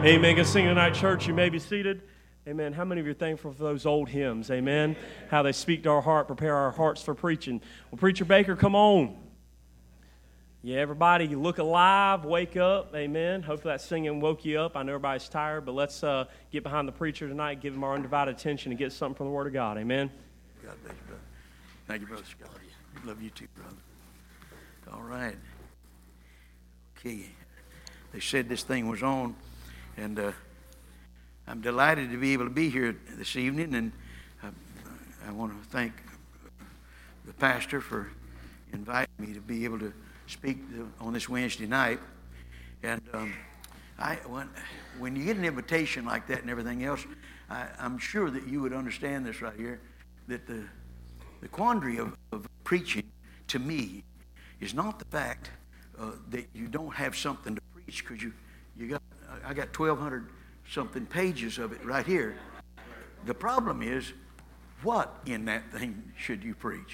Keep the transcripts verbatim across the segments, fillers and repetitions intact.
Amen. Good singing tonight, church. You may be seated. Amen. How many of you are thankful for those old hymns? Amen. How they speak to our heart, prepare our hearts for preaching. Well, Preacher Baker, come on. Yeah, everybody, you look alive, wake up. Amen. Hopefully that singing woke you up. I know everybody's tired, but let's uh, get behind the preacher tonight, give him our undivided attention, and get something from the Word of God. Amen. God bless you, brother. Thank you, Brother Scott. Love you too, brother. All right. Okay. They said this thing was on, and uh, I'm delighted to be able to be here this evening, and I, I want to thank the pastor for inviting me to be able to speak on this Wednesday night. And um, I, when, when you get an invitation like that and everything else, I, I'm sure that you would understand this right here, that the, the quandary of, of preaching to me is not the fact uh, that you don't have something to preach, because you, you got, I got twelve hundred something pages of it right here. The problem is, what in that thing should you preach?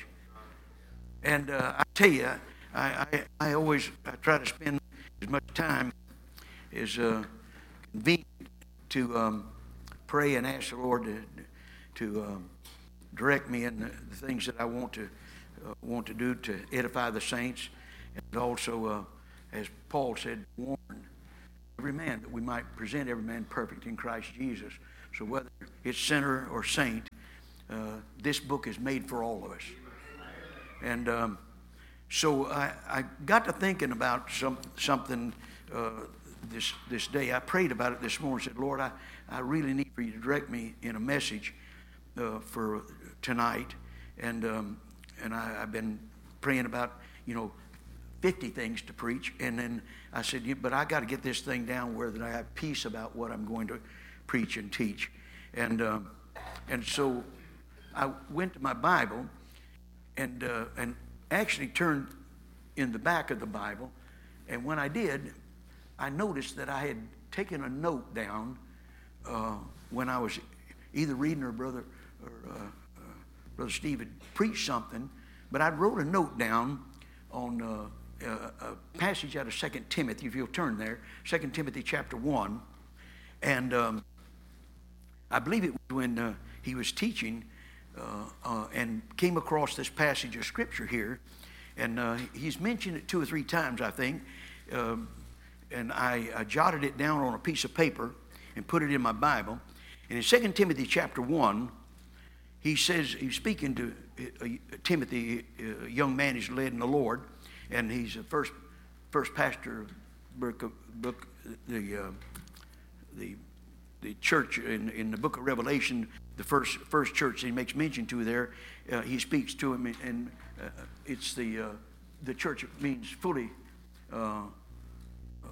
And uh, I tell you, I, I, I always I try to spend as much time as uh, convenient to um, pray and ask the Lord to, to um, direct me in the, the things that I want to uh, want to do to edify the saints, and also, uh, as Paul said, warn every man, that we might present every man perfect in Christ Jesus. So whether it's sinner or saint, uh, this book is made for all of us. And um, so I, I got to thinking about some, something uh, this this day. I prayed about it this morning. Said, Lord, I, I really need for you to direct me in a message uh, for tonight. And um, and I, I've been praying about, you know, fifty things to preach. And then I said, yeah, but I got to get this thing down where that I have peace about what I'm going to preach and teach. And um, and so I went to my Bible and uh, and actually turned in the back of the Bible. And when I did, I noticed that I had taken a note down uh, when I was either reading or brother or uh, uh, Brother Steve had preached something, but I wrote a note down on uh, a, a passage out of Second Timothy, if you'll turn there, Second Timothy chapter one. And um, I believe it was when uh, he was teaching uh, uh, and came across this passage of Scripture here. And uh, he's mentioned it two or three times, I think. Um, and I, I jotted it down on a piece of paper and put it in my Bible. And in Second Timothy chapter one, he says, he's speaking to uh, Timothy, a young man who's led in the Lord. And he's the first first pastor of book, book the uh, the the church in, in the book of Revelation, the first first church he makes mention to there. Uh, he speaks to him, and uh, it's the uh, the church. It means fully. Uh, uh,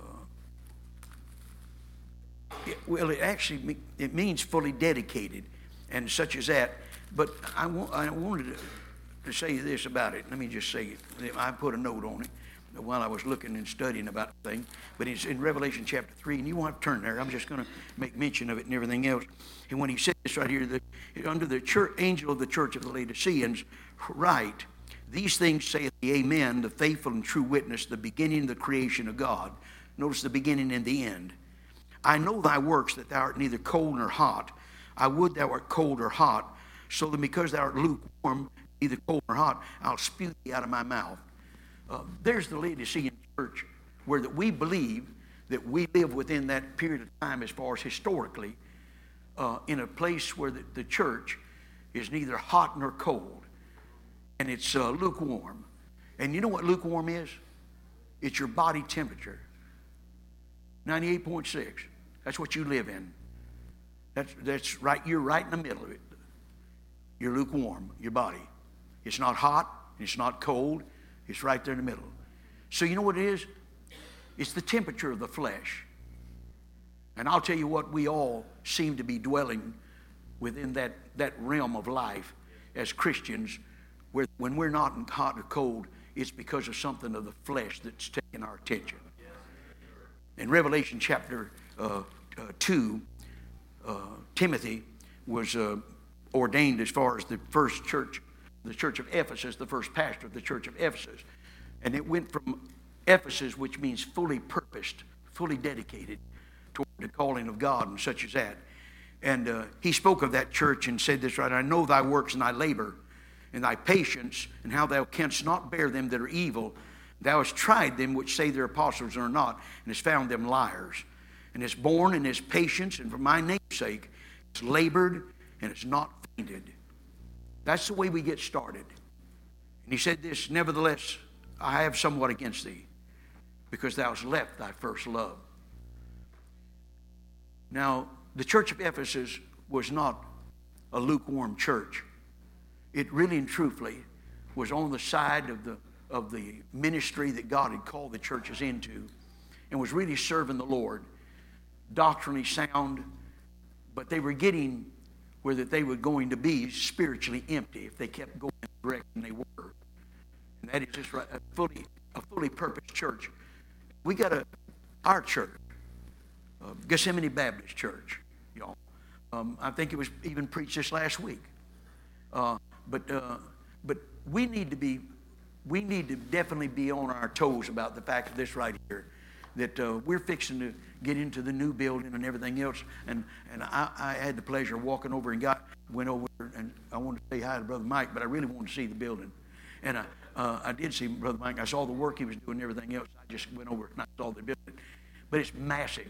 it, well, it actually it means fully dedicated, and such as that. But I want I wanted to. to say this about it. Let me just say it. I put a note on it while I was looking and studying about the thing. But it's in Revelation chapter three, and you won't have to turn there. I'm just going to make mention of it and everything else. And when he says this right here, that under the church, angel of the church of the Laodiceans, write, these things saith the Amen, the faithful and true witness, the beginning of the creation of God. Notice the beginning and the end. I know thy works, that thou art neither cold nor hot. I would thou art cold or hot, so that because thou art lukewarm, either cold or hot, I'll spew thee out of my mouth. Uh, there's the Laodicean church, where that we believe that we live within that period of time, as far as historically, uh, in a place where the, the church is neither hot nor cold, and it's uh, lukewarm. And you know what lukewarm is? It's your body temperature, ninety-eight point six. That's what you live in. That's that's right. You're right in the middle of it. You're lukewarm, your body. It's not hot, it's not cold, it's right there in the middle. So you know what it is? It's the temperature of the flesh. And I'll tell you what, we all seem to be dwelling within that, that realm of life as Christians, where when we're not in hot or cold, it's because of something of the flesh that's taking our attention. In Revelation chapter uh, uh, two, uh, Timothy was uh, ordained as far as the first church, the church of Ephesus, the first pastor of the church of Ephesus. And it went from Ephesus, which means fully purposed, fully dedicated, toward the calling of God and such as that. And uh, he spoke of that church and said this right, I know thy works and thy labor and thy patience, and how thou canst not bear them that are evil. Thou hast tried them which say they're apostles and are not, and hast found them liars. And hast borne in his patience, and for my name's sake, it's labored and it's not fainted. That's the way we get started. And he said this, nevertheless, I have somewhat against thee, because thou hast left thy first love. Now, the church of Ephesus was not a lukewarm church. It really and truthfully was on the side of the, of the ministry that God had called the churches into, and was really serving the Lord. Doctrinally sound, but they were getting where that they were going to be spiritually empty if they kept going in the direction they were. And that is just right, a fully, a fully purposed church. We got a, our church, uh, Gethsemane Baptist Church, y'all. Um, I think it was even preached this last week. Uh, but uh, but we need to be, we need to definitely be on our toes about the fact of this right here, that uh, we're fixing to get into the new building and everything else. And and I, I had the pleasure of walking over and got went over and I wanted to say hi to Brother Mike, but I really wanted to see the building. And I uh, I did see Brother Mike. I saw the work he was doing and everything else. I just went over and I saw the building, but it's massive.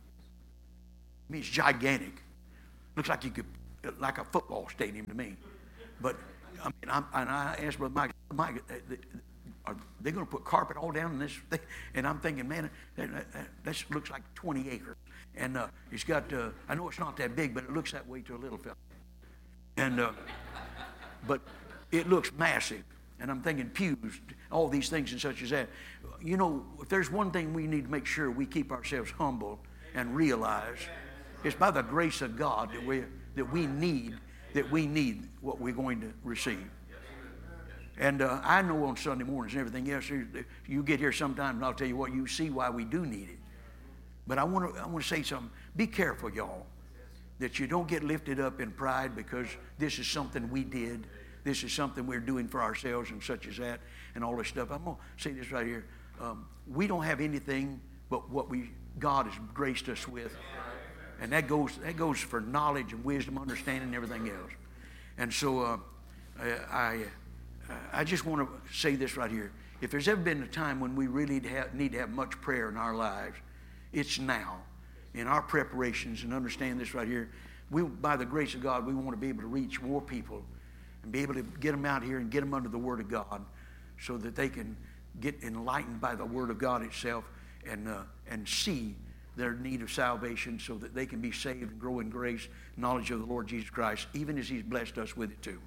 I mean, it's gigantic. Looks like you could like a football stadium to me. But I mean, I'm, and I asked Brother Mike, Mike, are they going to put carpet all down in this thing? And I'm thinking, man, that, that, that looks like twenty acres. And uh, it's got, uh, I know it's not that big, but it looks that way to a little fella. And, uh, but it looks massive. And I'm thinking pews, all these things and such as that. You know, if there's one thing we need to make sure we keep ourselves humble and realize, it's by the grace of God that we that we need that we need what we're going to receive. And uh, I know on Sunday mornings and everything else, you get here sometime and I'll tell you what, you see why we do need it. But I want to I want to say something. Be careful, y'all, that you don't get lifted up in pride because this is something we did. This is something we're doing for ourselves and such as that and all this stuff. I'm going to say this right here. Um, we don't have anything but what we God has graced us with. And that goes that goes for knowledge and wisdom, understanding, and everything else. And so uh, I I just want to say this right here. If there's ever been a time when we really have, need to have much prayer in our lives, it's now. In our preparations, and understand this right here, we, by the grace of God, we want to be able to reach more people and be able to get them out here and get them under the Word of God so that they can get enlightened by the Word of God itself and uh, and see their need of salvation so that they can be saved and grow in grace, knowledge of the Lord Jesus Christ, even as He's blessed us with it too.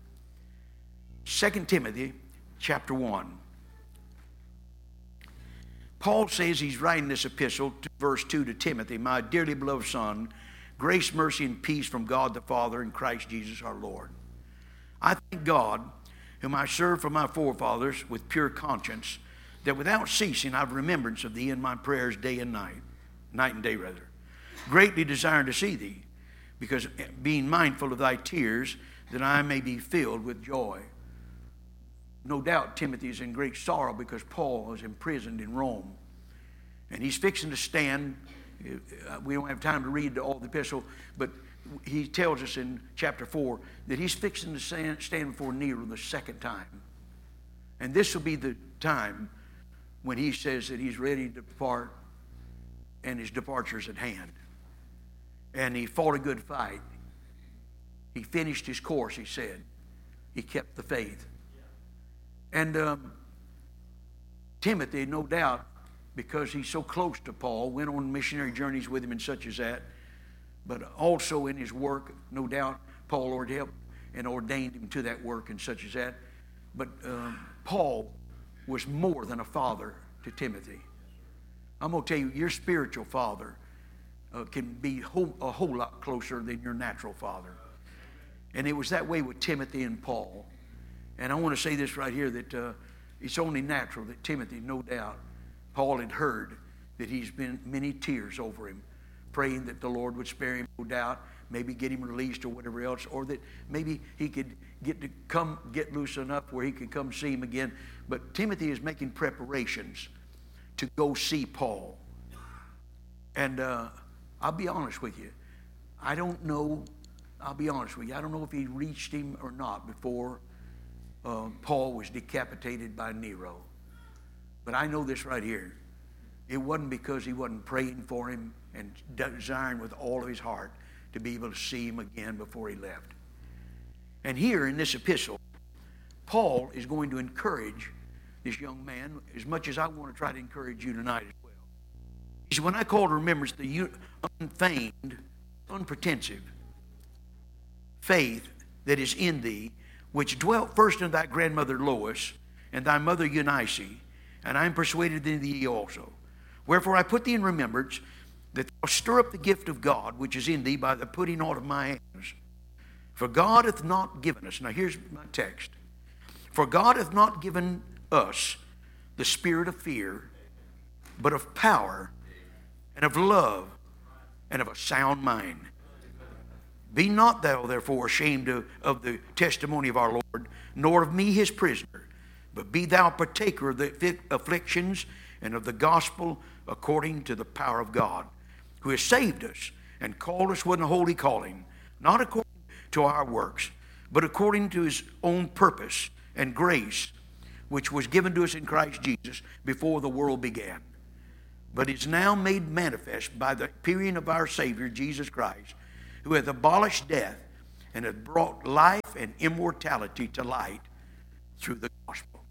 Second Timothy chapter one. Paul says he's writing this epistle, to verse two, to Timothy, my dearly beloved son, grace, mercy, and peace from God the Father and Christ Jesus our Lord. I thank God, whom I serve from my forefathers with pure conscience, that without ceasing I've remembrance of thee in my prayers day and night. Night and day, rather, greatly desiring to see thee, because being mindful of thy tears, that I may be filled with joy. No doubt Timothy is in great sorrow because Paul is imprisoned in Rome. And he's fixing to stand. We don't have time to read all the epistle, but he tells us in chapter four that he's fixing to stand, stand before Nero the second time. And this will be the time when he says that he's ready to depart and his departure's at hand. And he fought a good fight. He finished his course, he said. He kept the faith. And um, Timothy, no doubt, because he's so close to Paul, went on missionary journeys with him and such as that. But also in his work, no doubt, Paul Lord helped and ordained him to that work and such as that. But um, Paul was more than a father to Timothy. I'm going to tell you, your spiritual father uh, can be whole, a whole lot closer than your natural father. And it was that way with Timothy and Paul. And I want to say this right here, that uh, it's only natural that Timothy, no doubt, Paul had heard that he's been many tears over him, praying that the Lord would spare him, no doubt, maybe get him released or whatever else, or that maybe he could get to come get loose enough where he could come see him again. But Timothy is making preparations to go see Paul. And uh, I'll be honest with you. I don't know, I'll be honest with you, I don't know if he reached him or not before uh, Paul was decapitated by Nero. But I know this right here. It wasn't because he wasn't praying for him and desiring with all of his heart to be able to see him again before he left. And here in this epistle, Paul is going to encourage this young man as much as I want to try to encourage you tonight as well. He said, when I call to remembrance the unfeigned, unpretensive faith that is in thee, which dwelt first in thy grandmother Lois and thy mother Eunice, and I am persuaded in thee also. Wherefore I put thee in remembrance that thou stir up the gift of God which is in thee by the putting on of my hands. For God hath not given us, now here's my text. For God hath not given us the spirit of fear, but of power and of love and of a sound mind. Be not thou therefore ashamed of, of the testimony of our Lord, nor of me his prisoner, but be thou partaker of the afflictions and of the gospel according to the power of God, who has saved us and called us with a holy calling, not according to our works, but according to his own purpose and grace, which was given to us in Christ Jesus before the world began, but is now made manifest by the appearing of our Savior Jesus Christ, who hath abolished death and hath brought life and immortality to light through the gospel.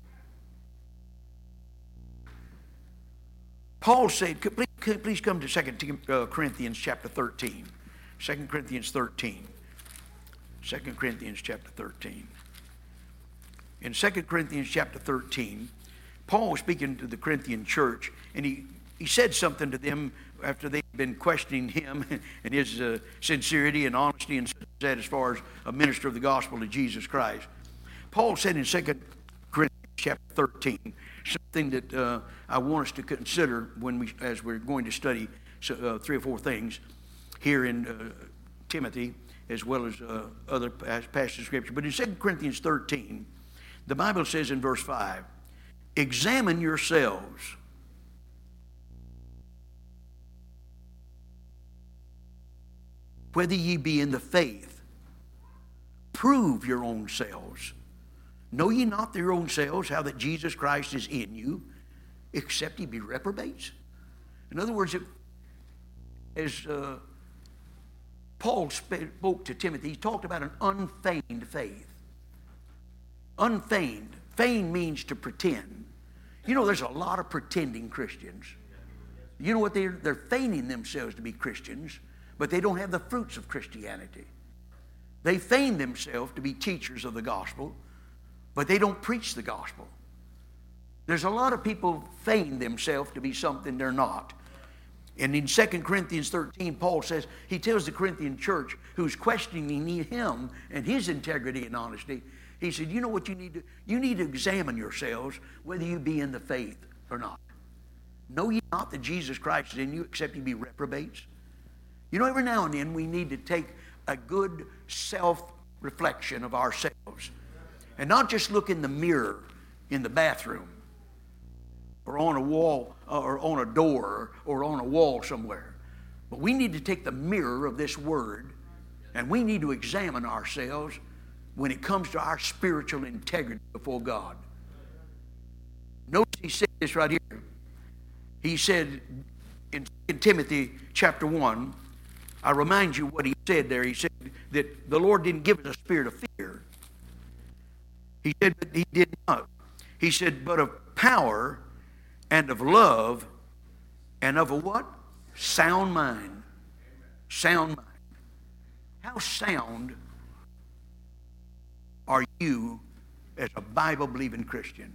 Paul said, please, please come to Second Corinthians chapter thirteen. Second Corinthians thirteen. Second Corinthians chapter thirteen. In Second Corinthians chapter thirteen, Paul was speaking to the Corinthian church, and he, he said something to them after they'd been questioning him and his uh, sincerity and honesty and said as far as a minister of the gospel of Jesus Christ. Paul said in Second Corinthians chapter thirteen something that uh, I want us to consider when we, as we're going to study uh, three or four things here in uh, Timothy, as well as uh, other passages of Scripture. But in Second Corinthians thirteen, the Bible says in verse five, examine yourselves whether ye be in the faith. Prove your own selves. Know ye not your own selves how that Jesus Christ is in you, except ye be reprobates? In other words, if, as uh, Paul spoke to Timothy, he talked about an unfeigned faith. Unfeigned. Feign means to pretend. You know, there's a lot of pretending Christians. You know what? They're, they're feigning themselves to be Christians, but they don't have the fruits of Christianity. They feign themselves to be teachers of the gospel, but they don't preach the gospel. There's a lot of people feign themselves to be something they're not. And in Second Corinthians thirteen, Paul says, he tells the Corinthian church who's questioning him and his integrity and honesty, he said, you know what you need to, you need to examine yourselves whether you be in the faith or not. Know ye not that Jesus Christ is in you, except ye be reprobates? You know, every now and then we need to take a good self-reflection of ourselves and not just look in the mirror in the bathroom or on a wall or on a door or on a wall somewhere. But we need to take the mirror of this word and we need to examine ourselves when it comes to our spiritual integrity before God. Notice he said this right here. He said in, in Timothy chapter one, I remind you what he said there. He said that the Lord didn't give us a spirit of fear. He said that he did not. He said, but of power and of love and of a what? Sound mind. Sound mind. How sound are you as a Bible-believing Christian?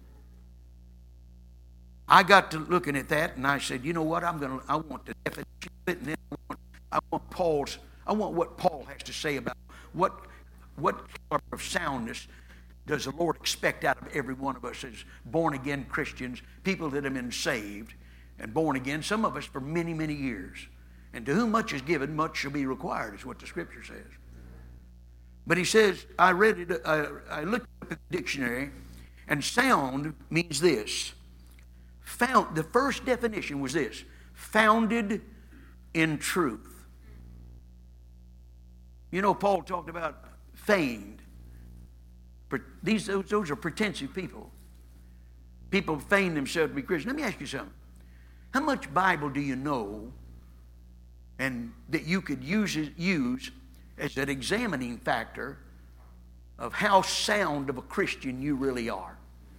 I got to looking at that and I said, you know what? I'm going to, I want the definition of it, and then I want, I want Paul's, I want what Paul has to say about what, what caliber of soundness does the Lord expect out of every one of us as born-again Christians, people that have been saved and born again, some of us for many, many years. And to whom much is given, much shall be required, is what the Scripture says. But he says, I read it, I, I looked up at the dictionary, and sound means this. Found, the first definition was this: founded in truth. You know, Paul talked about feigned. These, those, those are pretensive people. People feign themselves to be Christians. Let me ask you something. How much Bible do you know and that you could use, use as an examining factor of how sound of a Christian you really are?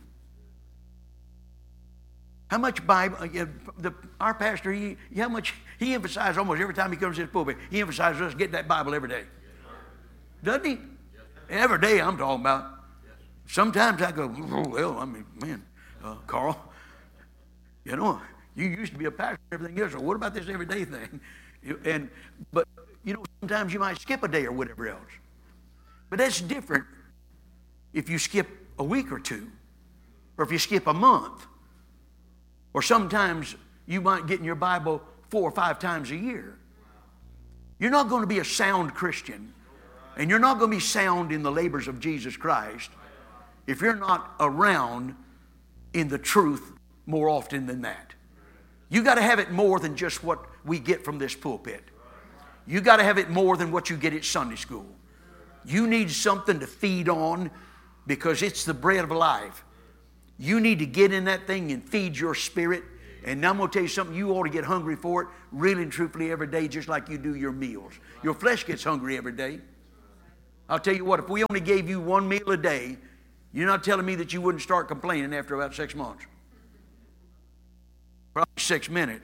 How much Bible, uh, the, our pastor, he, how much, he emphasizes almost every time he comes to this pulpit, he emphasizes us getting that Bible every day. Doesn't he? Every day I'm talking about. Sometimes I go, oh, well, I mean, man, uh, Carl, you know, you used to be a pastor and everything else, so what about this everyday thing? And, but, you know, sometimes you might skip a day or whatever else. But that's different if you skip a week or two, or if you skip a month. Or sometimes you might get in your Bible four or five times a year. You're not going to be a sound Christian, and you're not going to be sound in the labors of Jesus Christ if you're not around in the truth more often than that. You got to have it more than just what we get from this pulpit. You got to have it more than what you get at Sunday school. You need something to feed on because it's the bread of life. You need to get in that thing and feed your spirit. And now I'm going to tell you something, you ought to get hungry for it really and truthfully every day, just like you do your meals. Your flesh gets hungry every day. I'll tell you what, if we only gave you one meal a day, you're not telling me that you wouldn't start complaining after about six months. Probably six minutes.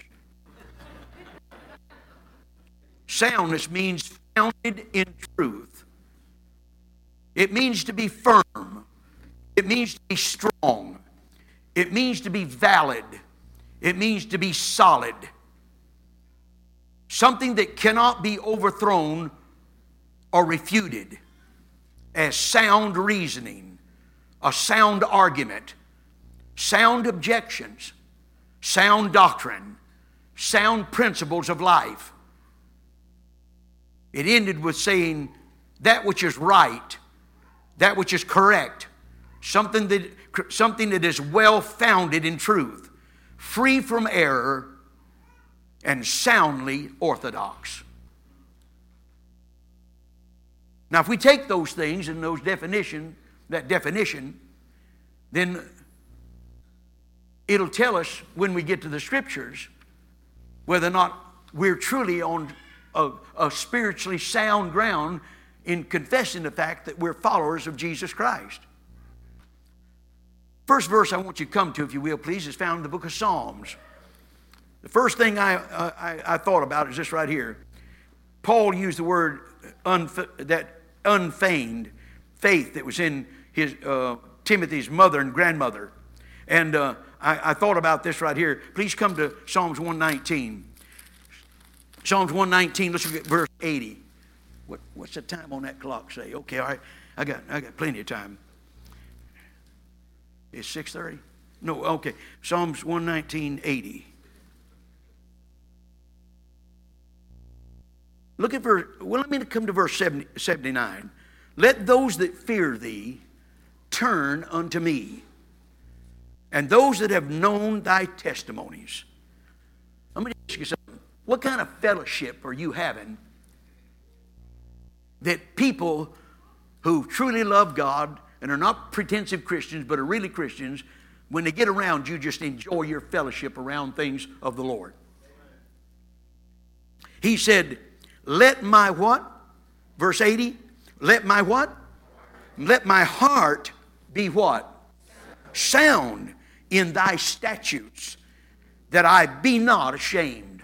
Soundness means founded in truth. It means to be firm. It means to be strong. It means to be valid. It means to be solid. Something that cannot be overthrown or refuted as sound reasoning, a sound argument, sound objections, sound doctrine, sound principles of life. It ended with saying that which is right, that which is correct, something that, something that is well founded in truth, free from error, and soundly orthodox. Now, if we take those things and those definition, that definition, then it'll tell us when we get to the Scriptures whether or not we're truly on a, a spiritually sound ground in confessing the fact that we're followers of Jesus Christ. First verse I want you to come to, if you will, please, is found in the book of Psalms. The first thing I, uh, I, I thought about is this right here. Paul used the word unf- that unfeigned faith that was in his uh, Timothy's mother and grandmother. And uh, I, I thought about this right here. Please come to Psalms one nineteen. Psalms one nineteen, let's look at verse eighty. What, what's the time on that clock say? Okay, all right. I got, I got plenty of time. It's six thirty? No, okay. Psalms one nineteen, eighty. Look at verse, well, let me come to verse seventy-nine. Let those that fear thee turn unto me, and those that have known thy testimonies. Let me ask you something. What kind of fellowship are you having that people who truly love God and are not pretensive Christians but are really Christians, when they get around you, just enjoy your fellowship around things of the Lord? He said, let my what? Verse eighty. Let my what? Let my heart be what? Sound in thy statutes, that I be not ashamed.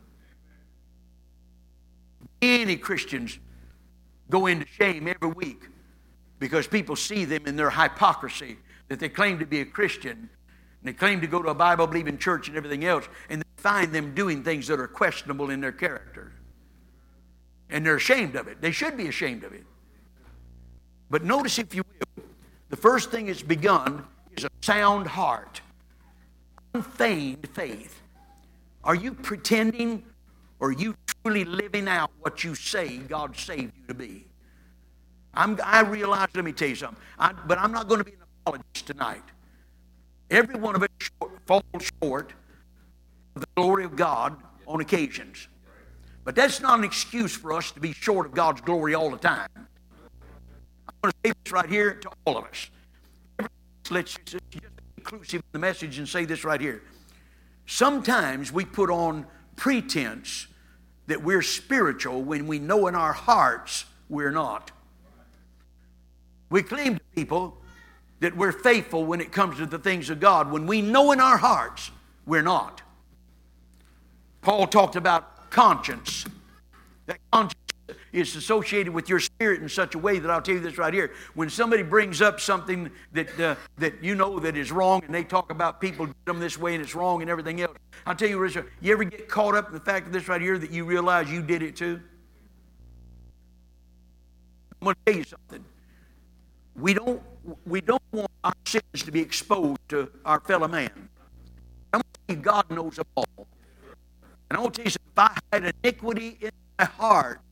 Many Christians go into shame every week because people see them in their hypocrisy, that they claim to be a Christian, and they claim to go to a Bible-believing church and everything else, and they find them doing things that are questionable in their character. And they're ashamed of it. They should be ashamed of it. But notice, if you will, the first thing that's begun is a sound heart, unfeigned faith. Are you pretending, or are you truly living out what you say God saved you to be? I'm, I realize, let me tell you something, I, but I'm not going to be an apologist tonight. Every one of us short, falls short of the glory of God on occasions. But that's not an excuse for us to be short of God's glory all the time. I'm going to say this right here to all of us. Let's just be inclusive in the message and say this right here. Sometimes we put on pretense that we're spiritual when we know in our hearts we're not. We claim to people that we're faithful when it comes to the things of God, when we know in our hearts we're not. Paul talked about conscience. That conscience is associated with your spirit in such a way that I'll tell you this right here. When somebody brings up something that uh, that you know that is wrong, and they talk about people do them this way and it's wrong and everything else, I'll tell you, Richard, you ever get caught up in the fact of this right here that you realize you did it too? I'm going to tell you something. We don't we don't want our sins to be exposed to our fellow man. I'm going to tell you, God knows them all. And I'm going to tell you something. If I had iniquity in my heart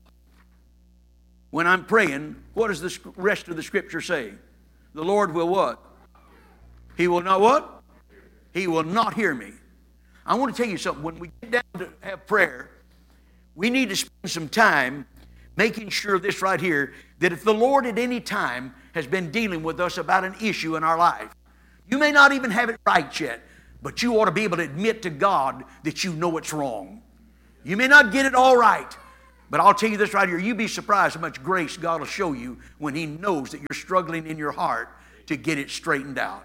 when I'm praying, what does the rest of the Scripture say? The Lord will what? He will not what? He will not hear me. I want to tell you something. When we get down to have prayer, we need to spend some time making sure this right here, that if the Lord at any time has been dealing with us about an issue in our life, you may not even have it right yet, but you ought to be able to admit to God that you know it's wrong. You may not get it all right, but I'll tell you this right here. You'd be surprised how much grace God will show you when He knows that you're struggling in your heart to get it straightened out.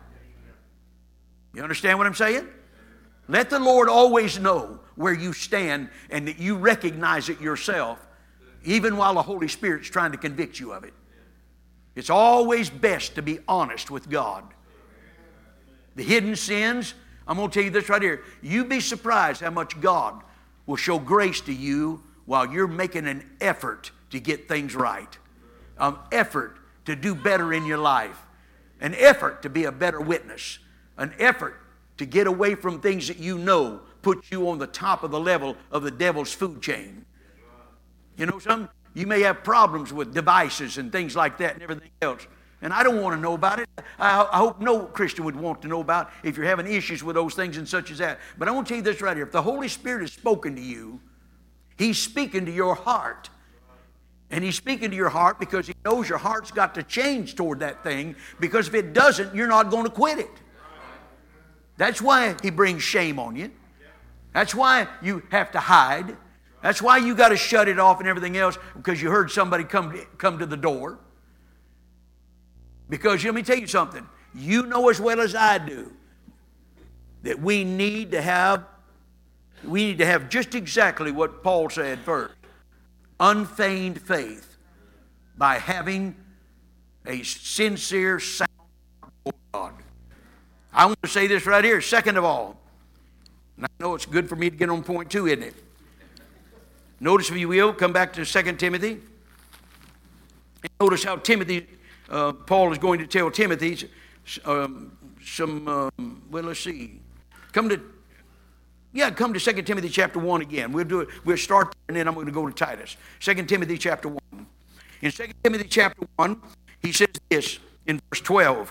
You understand what I'm saying? Let the Lord always know where you stand and that you recognize it yourself, even while the Holy Spirit's trying to convict you of it. It's always best to be honest with God. The hidden sins, I'm going to tell you this right here. You'd be surprised how much God will show grace to you while you're making an effort to get things right. An effort to do better in your life. An effort to be a better witness. An effort to get away from things that you know put you on the top of the level of the devil's food chain. You know something? You may have problems with devices and things like that and everything else. And I don't want to know about it. I, I hope no Christian would want to know about if you're having issues with those things and such as that. But I want to tell you this right here. If the Holy Spirit has spoken to you, He's speaking to your heart. And He's speaking to your heart because He knows your heart's got to change toward that thing. Because if it doesn't, you're not going to quit it. That's why He brings shame on you. That's why you have to hide. That's why you got to shut it off and everything else, because you heard somebody come, come to the door. Because let me tell you something. You know as well as I do that we need to have, we need to have just exactly what Paul said first. Unfeigned faith by having a sincere, sound God. I want to say this right here. Second of all, and I know it's good for me to get on point two, isn't it? Notice, if you will, come back to Second Timothy. And notice how Timothy, uh, Paul is going to tell Timothy um, some, um, well, let's see. Come to, yeah, come to Second Timothy chapter one again. We'll do it. We'll start there, and then I'm going to go to Titus. Second Timothy chapter one. In Second Timothy chapter one, he says this in verse twelve.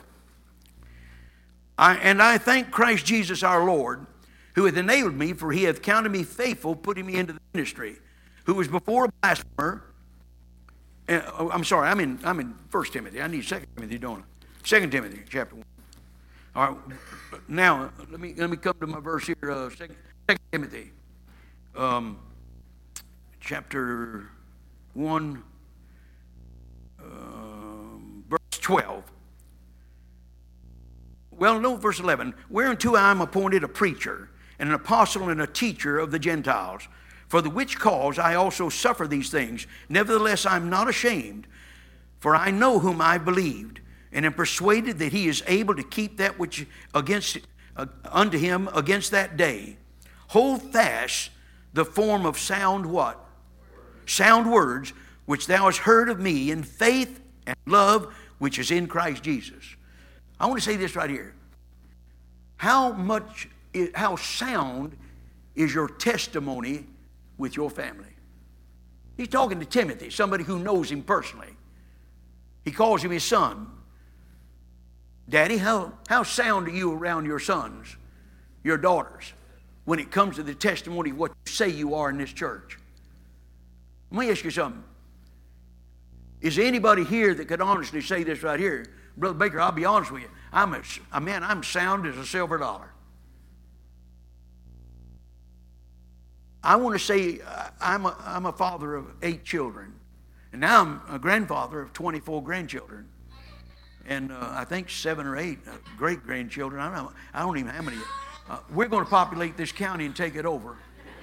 I, and I thank Christ Jesus our Lord, who hath enabled me, for He hath counted me faithful, putting me into the ministry, who was before a blasphemer. Uh, oh, I'm sorry, I'm in I'm in First Timothy. I need Second Timothy, don't I? Second Timothy, chapter one. All right. Now let me let me come to my verse here. Uh, Second, Second Timothy, um, chapter one, um, verse twelve. Well, no, verse eleven. Whereunto I am appointed a preacher, and an apostle, and a teacher of the Gentiles. For the which cause I also suffer these things. Nevertheless, I am not ashamed, for I know whom I believed, and am persuaded that He is able to keep that which against uh, unto Him against that day. Hold fast the form of sound what? Sound words, which thou hast heard of me in faith and love, which is in Christ Jesus. I want to say this right here. How much, how sound is your testimony with your family? He's talking to Timothy, somebody who knows him personally. He calls him his son. Daddy, how, how sound are you around your sons, your daughters, when it comes to the testimony of what you say you are in this church? Let me ask you something. Is there anybody here that could honestly say this right here? Brother Baker, I'll be honest with you. I'm a, a man, I'm sound as a silver dollar. I want to say uh, I'm, a, I'm a father of eight children. And now I'm a grandfather of twenty-four grandchildren. And uh, I think seven or eight uh, great-grandchildren. I don't know, I don't even know how many. Uh, we're going to populate this county and take it over.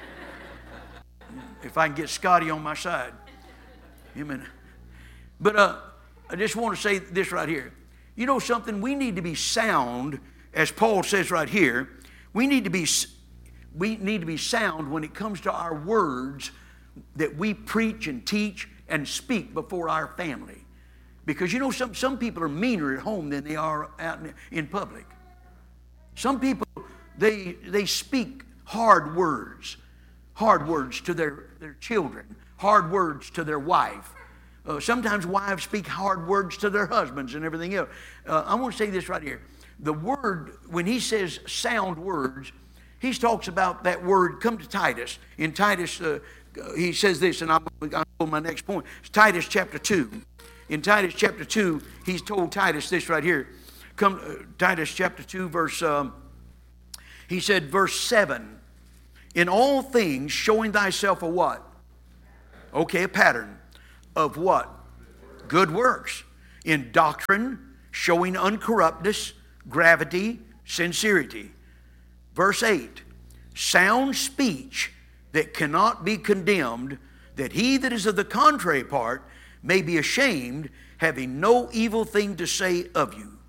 If I can get Scotty on my side. Amen. But uh, I just want to say this right here. You know something? We need to be sound, as Paul says right here. We need to be, we need to be sound when it comes to our words that we preach and teach and speak before our family. Because you know, some, some people are meaner at home than they are out in, in public. Some people, they, they speak hard words. Hard words to their, their children. Hard words to their wife. Uh, sometimes wives speak hard words to their husbands and everything else. Uh, I want to say this right here. The word, when he says sound words, he talks about that word. Come to Titus. In Titus, uh, he says this, and I'm going to my next point. It's Titus chapter two. In Titus chapter two, he's told Titus this right here. Come, uh, Titus chapter two, verse, um, he said, verse seven. In all things, showing thyself a what? Okay, a pattern. Of what? Good works. In doctrine, showing uncorruptness, gravity, sincerity. Verse eight. Sound speech that cannot be condemned, that he that is of the contrary part may be ashamed, having no evil thing to say of you.